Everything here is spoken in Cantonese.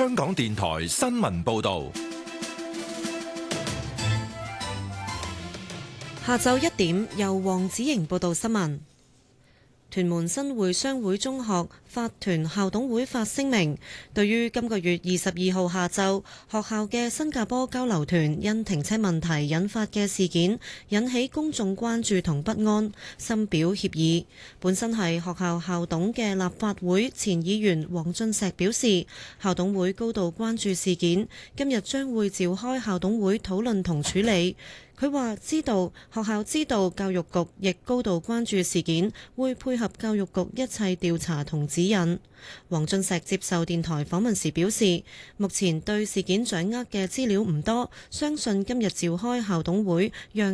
香港電台新聞報道。 下晝1點，由黃子瑩報道新聞。屯門新會商會中學法團校董會發聲明，對於今個月22號下晝學校嘅新加坡交流團因停車問題引發嘅事件，引起公眾關注同不安，深表歉意。本身係學校校董嘅立法會前議員黃俊碩表示，校董會高度關注事件，今日將會召開校董會討論同處理。佢話學校知道教育局亦高度關注事件，會配合教育局一切調查同指引。黃俊碩接受電台訪問時表示，目前對事件掌握嘅資料唔多，相信今日召開校董會讓